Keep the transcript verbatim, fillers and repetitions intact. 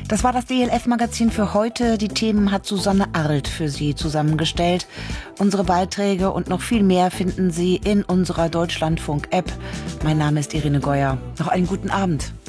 Das war das D L F-Magazin für heute. Die Themen hat Susanne Arlt für Sie zusammengestellt. Unsere Beiträge und noch viel mehr finden Sie in unserer Deutschlandfunk-App. Mein Name ist Irene Geuer. Noch einen guten Abend.